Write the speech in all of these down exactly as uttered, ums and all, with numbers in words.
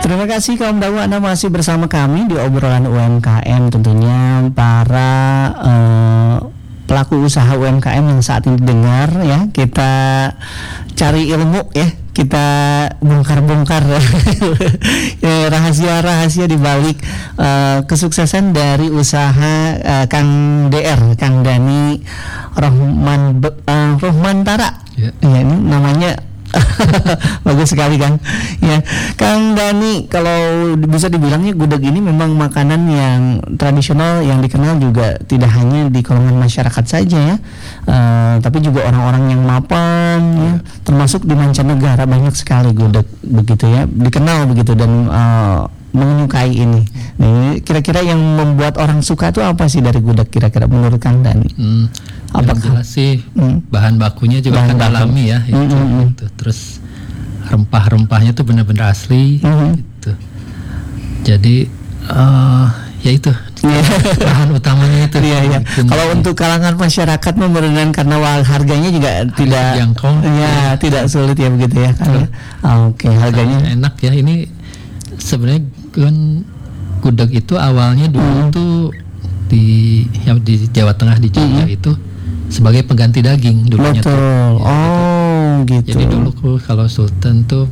Terima kasih kaum Dawa, Anda masih bersama kami di obrolan U M K M, tentunya para uh, pelaku usaha U M K M yang saat ini dengar ya, kita cari ilmu ya, kita bongkar-bongkar ya, rahasia-rahasia di balik uh, kesuksesan dari usaha uh, Kang D R, Kang Dani Rohman uh, Rohmantara. Ya. Ya, ini namanya bagus sekali Kang. Ya, Kang Dani, kalau bisa dibilangnya gudeg ini memang makanan yang tradisional yang dikenal juga tidak hanya di kalangan masyarakat saja ya, uh, tapi juga orang-orang yang mapan ya, termasuk di mancanegara banyak sekali gudeg begitu ya, dikenal begitu dan uh, menyukai ini. Nah, ini kira-kira yang membuat orang suka itu apa sih dari gudeg kira-kira menurut Kang Dani? Hmm, yang jelas sih hmm. bahan bakunya juga bahan kan baku. Alami ya, itu, hmm. gitu. Terus rempah-rempahnya tuh benar-benar asli, hmm. gitu. Jadi uh, ya itu bahan utamanya itu. Iya, iya. Kalau untuk kalangan masyarakat memberenang karena harganya juga harga tidak jangkau, ya, ya tidak sulit ya begitu ya kan. Oke, okay, harganya enak ya. Ini sebenarnya kan gudeg itu awalnya dulu hmm. tuh di ya, di Jawa Tengah di Jogja hmm. itu sebagai pengganti daging dulunya. Betul. Tuh. Ya, oh, gitu. Jadi dulu kalau Sultan tuh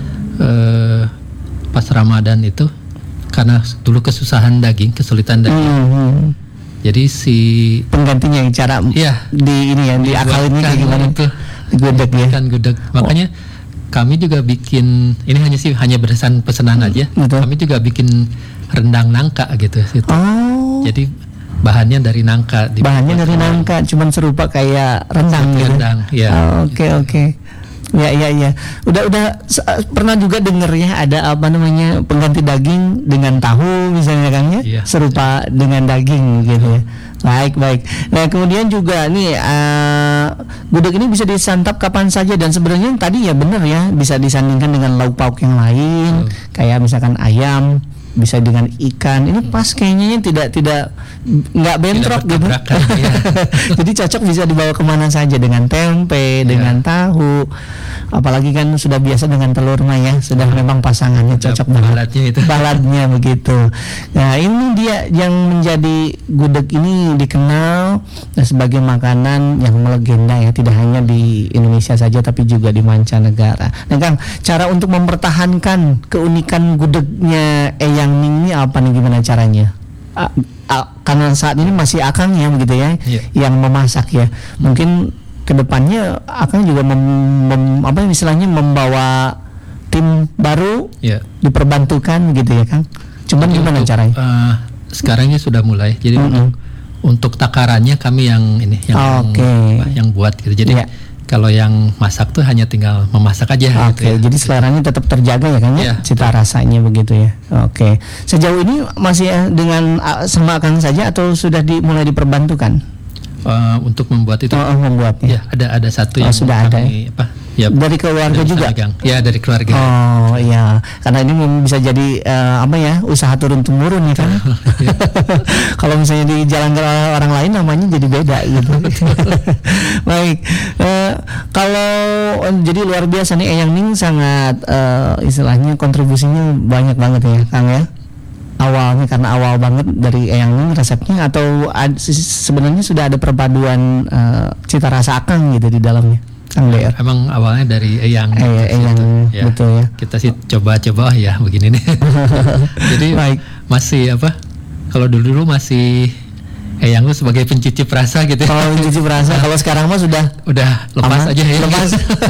eh, pas Ramadan itu karena dulu kesusahan daging, kesulitan daging. Hmm. Jadi si penggantinya yang cara ya, di ini ya, di akalin kayak gimana itu gudeg ya. Kan gudeg. Makanya oh. kami juga bikin, ini hanya sih hanya berdasarkan pesanan hmm, aja. Betul. Kami juga bikin rendang nangka gitu. gitu. Oh. Jadi bahannya dari nangka. Bahannya dari orang. nangka, cuman serupa kayak rendang gitu. Rendang, ya. Oke oh, oke. Okay, okay. Ya ya ya. Udah udah pernah juga denger ya ada apa namanya pengganti daging dengan tahu misalnya kan ya, iya, serupa iya. dengan daging gitu ya. Baik baik. Nah kemudian juga nih uh, gudeg ini bisa disantap kapan saja dan sebenarnya tadi ya benar ya bisa disandingkan dengan lauk pauk yang lain, oh. kayak misalkan ayam, bisa dengan ikan. Ini pas kayaknya tidak tidak nggak bentrok gitu. Ya. Jadi cocok bisa dibawa kemana saja dengan tempe, ya. dengan tahu. Apalagi kan sudah biasa dengan telur mah ya, sudah memang pasangannya cocok banget. Baladnya itu. Baladnya begitu. Nah ini dia yang menjadi gudeg ini dikenal sebagai makanan yang melegenda ya, tidak hanya di Indonesia saja tapi juga di mancanegara. Nah Kang, cara untuk mempertahankan keunikan gudegnya Eyang Ning ini apa nih, gimana caranya? A, a, karena saat ini masih Akang ya begitu ya, yeah. yang memasak ya. Mungkin kedepannya Akang juga mem, mem, apa istilahnya membawa tim baru, yeah. diperbantukan gitu ya Kang. Cuman jadi gimana untuk, caranya? Uh, sekarangnya sudah mulai. Jadi mm-hmm. untuk, untuk takarannya kami yang ini yang okay. yang buat gitu. Jadi yeah. kalau yang masak tuh hanya tinggal memasak aja. Oke, okay, gitu ya. Jadi seleranya tetap terjaga ya Kang ya, yeah. cita rasanya begitu ya. Oke, okay. Sejauh ini masih dengan sama Kang saja atau sudah dimulai diperbantukan? Uh, untuk membuat itu, oh, membuatnya. Ya, ada ada satu oh, yang sudah ada. Kami, apa, ya, dari keluarga juga. Megang. Ya, dari keluarga. Oh iya, karena ini bisa jadi uh, apa ya, usaha turun temurun ya kan. Kalau misalnya dijalankan oleh orang lain namanya jadi beda gitu. Baik, uh, kalau uh, jadi luar biasa nih Eyang Ning sangat uh, istilahnya kontribusinya banyak banget ya Kang ya. Awalnya karena awal banget dari Eyang Ning resepnya atau ad, sebenarnya sudah ada perpaduan uh, cita rasa Akang gitu di dalamnya Kang D R? Emang awalnya dari Eyang. Eh, Eyang ya. Betul ya. Kita sih coba-coba ya begini nih. Jadi baik. Masih apa? Kalau dulu-dulu masih Eyang lu sebagai pencicip rasa gitu. Oh, pencicip rasa. Kalau sekarang mah sudah udah lepas aman, aja ya. Lepas.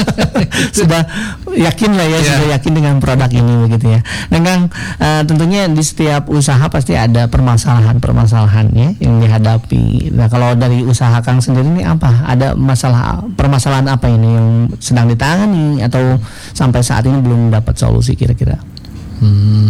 Sudah yakin lah ya, yeah. sudah yakin dengan produk ini begitu ya. Nah, Kang, uh, tentunya di setiap usaha pasti ada permasalahan-permasalahan ya yang dihadapi. Nah, kalau dari usaha Kang sendiri ini apa? Ada masalah permasalahan apa ini yang sedang ditangani atau sampai saat ini belum dapat solusi kira-kira? Hmm.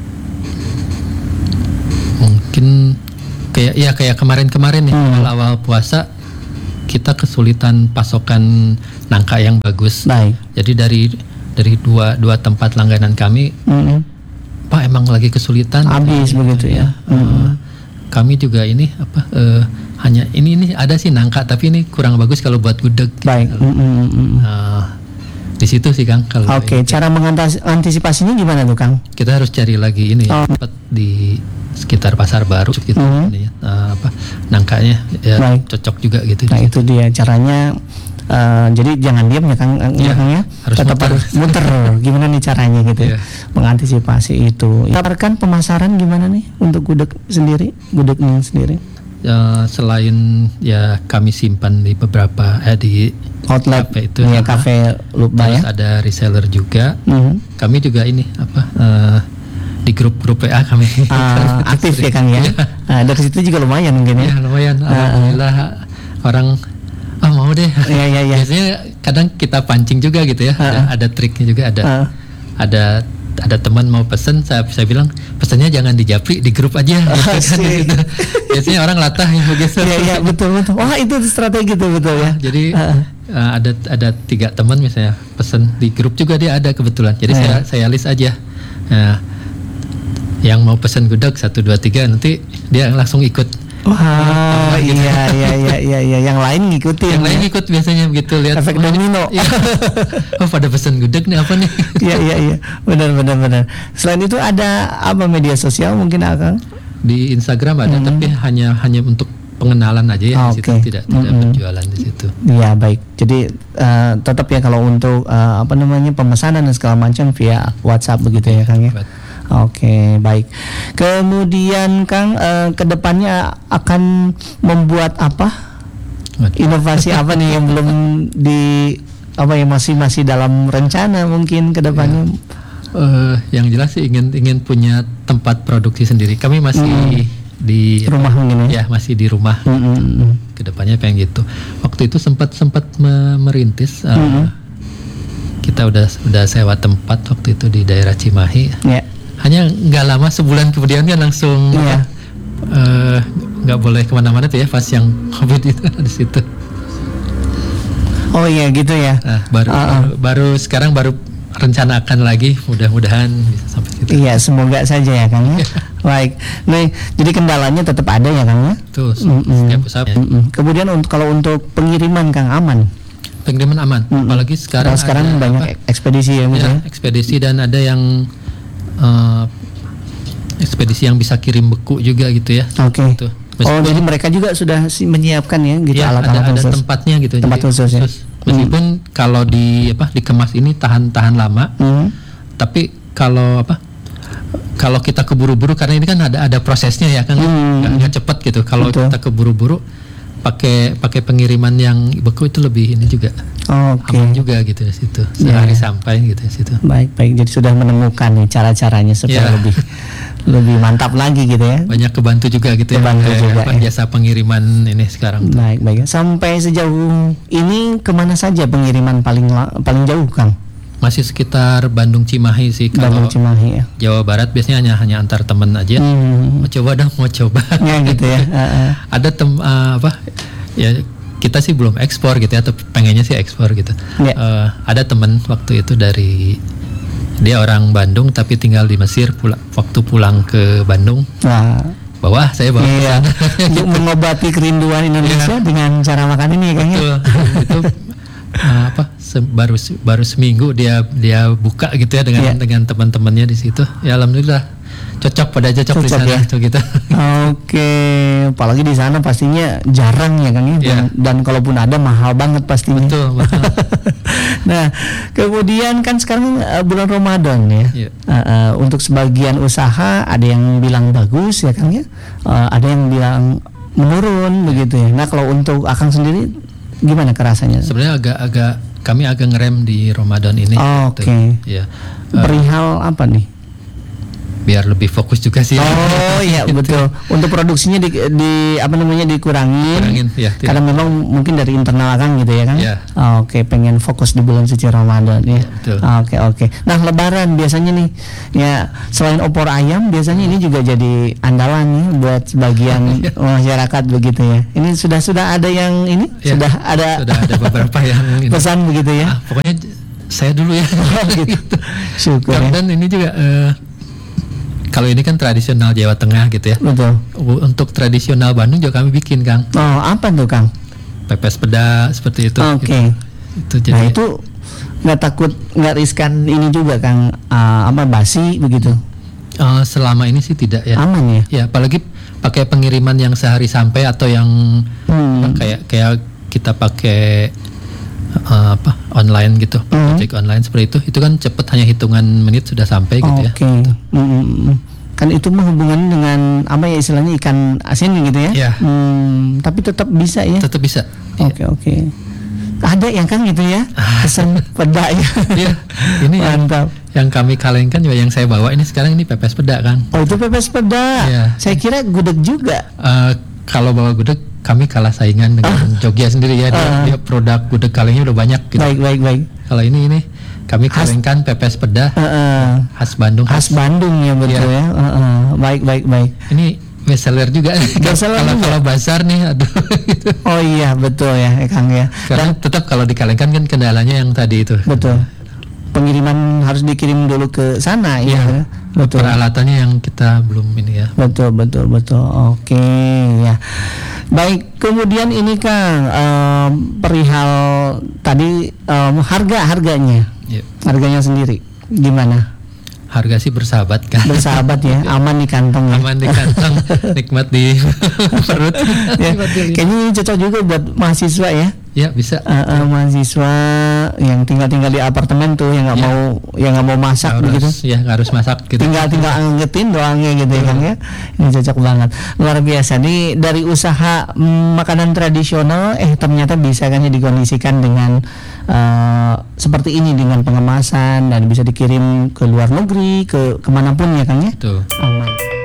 Mungkin kayak ya kayak kemarin-kemarin nih hmm. awal puasa kita kesulitan pasokan nangka yang bagus. Baik. Jadi dari dari dua dua tempat langganan kami, hmm. Pak emang lagi kesulitan. Habis begitu ya. ya. Hmm. Kami juga ini apa uh, hanya ini ini ada sih nangka tapi ini kurang bagus kalau buat gudeg. Baik. Gitu. Hmm. Uh, Di situ sih Kang. Kalau Oke, okay. Cara mengantisipasinya gimana tuh Kang? Kita harus cari lagi ini oh. di sekitar pasar baru gitu, mm-hmm. ini, uh, apa nangkanya ya right. cocok juga gitu. Nah itu dia caranya. Uh, jadi jangan diam ya Kang, ya, Kang ya. Harus tetap muter. harus muter. Gimana nih caranya gitu? Yeah. Mengantisipasi itu. Tawarkan pemasaran gimana nih untuk gudeg sendiri, gudegnya sendiri? Uh, selain ya kami simpan di beberapa eh, di outlet kafe itu ya, kafe lupa ya. Ada reseller juga. Mm-hmm. Kami juga ini apa uh, di grup-grup W A kami uh, aktif ya Kang ya. Uh, dari situ juga lumayan mungkin ya. Ya lumayan. Uh, Alhamdulillah uh, orang oh mau deh. Ya, ya, ya. Biasanya kadang kita pancing juga gitu ya. Uh, ada, ada triknya juga ada. Uh. Ada ada teman mau pesen, saya saya bilang pesannya jangan di Japri, di grup aja. Oh, gitu, gitu. Biasanya orang latah yang begitu. Iya iya betul betul. Wah itu strategi tuh betul ya. Jadi uh. Uh, ada ada tiga teman misalnya pesen di grup juga dia ada kebetulan. Jadi uh. saya saya list aja. Nah, yang mau pesen gudeg satu dua tiga nanti dia langsung ikut. Wah, wow, gitu. iya, iya, iya, iya, iya, yang lain ngikutin. Yang ya? lain ikut biasanya begitu lihat. Efek domino. Iya. Oh, pada pesan gudeg nih apa nih? Iya, iya, iya, benar, benar, benar. Selain itu ada apa media sosial mungkin Akang? Di Instagram ada, mm-hmm. tapi hanya hanya untuk pengenalan aja ya. Oh, di situ okay. tidak tidak mm-hmm. berjualan di situ. Iya baik. Jadi uh, tetap ya kalau untuk uh, apa namanya pemesanan dan segala macam via WhatsApp begitu ya Kang ya. Oke, okay, baik. Kemudian Kang, uh, kedepannya akan membuat apa? Inovasi apa nih yang belum di apa ya masih masih dalam rencana mungkin kedepannya? Ya. Uh, yang jelas sih ingin ingin punya tempat produksi sendiri. Kami masih hmm. di rumah mungkin ya? Ya masih di rumah. Hmm. Kedepannya pengen gitu. Waktu itu sempat sempat me- merintis. Uh, hmm. Kita udah udah sewa tempat waktu itu di daerah Cimahi. Ya. Hanya nggak lama sebulan kemudian kan langsung yeah. uh, nggak boleh kemana-mana tuh ya pas yang COVID itu di situ. Oh iya gitu ya. Nah, baru, uh-uh. baru baru sekarang baru rencanakan lagi, mudah-mudahan bisa sampai situ. Iya semoga saja ya Kang ya. Baik. Nih jadi kendalanya tetap ada ya Kang ya. Tuh setiap usaha. Kemudian untuk kalau untuk pengiriman Kang aman. Pengiriman aman. Mm-mm. Apalagi sekarang. Nah, sekarang ada, banyak apa? ekspedisi ya, ya ekspedisi dan ada yang Uh, ekspedisi yang bisa kirim beku juga gitu ya. Oke. Okay. Gitu. Oh jadi mereka juga sudah si menyiapkan ya gitu ya, alat-alat ada, khusus. Ada tempatnya gitu. Tempat jadi, khusus ya. Khusus. Meskipun hmm. kalau di apa dikemas ini tahan-tahan lama, hmm. tapi kalau apa kalau kita keburu-buru karena ini kan ada ada prosesnya ya kan hmm. nggak cepat gitu. Kalau kita keburu-buru pakai pakai pengiriman yang beku itu lebih ini juga okay. aman juga gitu di situ sehari yeah. sampai gitu di situ. Baik baik jadi sudah menemukan nih cara-caranya supaya yeah. lebih lebih mantap lagi gitu ya. Banyak kebantu juga gitu kebantu ya juga, apa, ya. Jasa pengiriman ini sekarang. Baik baik sampai sejauh ini kemana saja pengiriman paling paling jauh Kang? Masih sekitar Bandung Cimahi sih. Bandung kalau Cimahi ya. Jawa Barat biasanya hanya hanya antar teman aja. Hmm. Mau coba dong, mau coba. Ya gitu ya. Uh-uh. Ada tem uh, apa? Ya kita sih belum ekspor gitu ya, atau pengennya sih ekspor gitu. Ya. Uh, ada teman waktu itu dari dia orang Bandung tapi tinggal di Mesir. Pula, waktu pulang ke Bandung. Nah. Bawa saya bawa. Iya. Untuk mengobati kerinduan Indonesia ya. Dengan cara makan ini kayaknya. Betul. Itu Uh, apa se- baru baru seminggu dia dia buka gitu ya dengan yeah. dengan teman-temannya di situ. Ya alhamdulillah cocok pada cocok, cocok di sana ya? Tuh gitu. Oke, apalagi di sana pastinya jarang ya Kang ya. Yeah. Dan, dan kalaupun ada mahal banget pastinya. Betul, betul. Nah, kemudian kan sekarang uh, bulan Ramadan ya. Yeah. Uh, uh, untuk sebagian usaha ada yang bilang bagus ya Kang ya. Uh, ada yang bilang menurun yeah. begitu ya. Nah, kalau untuk Akang sendiri gimana kerasanya? Sebenarnya agak-agak kami agak ngerem di Ramadan ini. Oh, Oke. Okay. Ya. Perihal uh, apa nih? Biar lebih fokus juga sih. Oh iya betul. Untuk produksinya di, di apa namanya dikurangin. Kurangin, ya, karena memang mungkin dari internal Kang gitu ya kan. Ya. Oh, Oke, okay. Pengen fokus di bulan suci Ramadan ya. Oke ya, oke. Okay, okay. Nah Lebaran biasanya nih ya selain opor ayam biasanya ini juga jadi andalan nih buat sebagian masyarakat begitu ya. Ini sudah sudah ada yang ini ya, sudah ada. Sudah ada beberapa yang ini. Pesan begitu ya. Ah, pokoknya saya dulu ya. Oh, gitu. Syukur. Dan ya. ini juga. Uh, Kalau ini kan tradisional Jawa Tengah gitu ya. Betul. Untuk tradisional Bandung juga kami bikin Kang. Oh apa tuh Kang? Pepes peda seperti itu. Oke. Okay. Gitu. Itu nah itu nggak takut, nggak riskan ini juga Kang, uh, apa basi begitu? Uh, selama ini sih tidak ya. Aman ya? Ya, apalagi pakai pengiriman yang sehari sampai atau yang hmm. kayak kayak kita pakai uh, apa online gitu, hmm. ojek online seperti itu, itu kan cepet, hanya hitungan menit sudah sampai gitu okay. ya. Oke. Hmm. Kan itu mah hubungannya dengan apa ya istilahnya ikan asin gitu ya? Ya. Hmm. Tapi tetap bisa ya? Tetap bisa. Oke okay, oke. Okay. Ada yang kan gitu ya, pesan peda ya. Iya, ini mantap. Yang, yang kami kalengkan juga yang saya bawa ini sekarang ini pepes peda kan. Oh itu pepes peda. Iya. Saya kira gudeg juga. Uh, kalau bawa gudeg kami kalah saingan dengan uh. Jogja sendiri ya. Dia, uh. dia produk gudeg kalengnya udah banyak. Gitu. Baik baik baik. Kalau ini ini kami kalengkan pepes peda uh, uh. khas Bandung. Khas, khas Bandung ya betul ya. ya. Uh, uh. Baik baik baik. Ini bestseller juga. Kalau kalau bazar nih, aduh. Gitu. Oh iya betul ya, Kang ya. Karena Dan tetap kalau dikalengkan kan kendalanya yang tadi itu. Betul. Pengiriman harus dikirim dulu ke sana ya. ya. Betul. Peralatannya yang kita belum ini ya. Betul betul betul. Oke ya. Baik, kemudian ini Kang um, perihal tadi um, harga harganya, yep. harganya sendiri gimana? Harga sih bersahabat kan. Bersahabat ya, aman di kantong ya. Aman di kantong, nikmat di perut. Ya, kayaknya ini cocok juga buat mahasiswa ya. Ya bisa. Uh, uh, mahasiswa yang tinggal-tinggal di apartemen tuh yang nggak ya. mau yang nggak mau masak harus, begitu. Ya nggak harus masak. Gitu. Tinggal tinggal angetin doangnya gitu ya kan ya. Ini cocok banget, luar biasa. Nih dari usaha mm, makanan tradisional, eh ternyata bisa kan ya dikondisikan dengan uh, seperti ini dengan pengemasan dan bisa dikirim ke luar negeri, ke kemanapun ya kan ya. Betul. Aman.